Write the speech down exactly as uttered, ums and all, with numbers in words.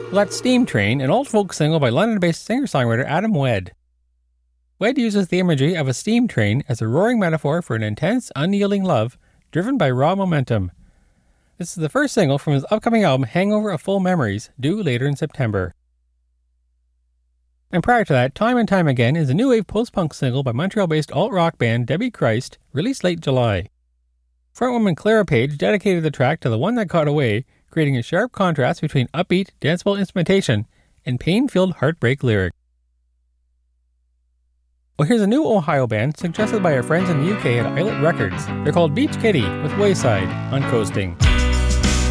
Well, that's Steam Train, an old folk single by London-based singer-songwriter Adam Wedd. Wedd uses the imagery of a steam train as a roaring metaphor for an intense, unyielding love driven by raw momentum. This is the first single from his upcoming album Hangover of Full Memories, due later in September. And prior to that, Time and Time Again is a new wave post-punk single by Montreal-based alt-rock band Debbie Christ, released late July. Frontwoman Clara Page dedicated the track to the one that caught away, creating a sharp contrast between upbeat, danceable instrumentation and pain-filled heartbreak lyrics. Well, here's a new Ohio band suggested by our friends in the U K at Islet Records. They're called Beach Kitty with Wayside on Coasting.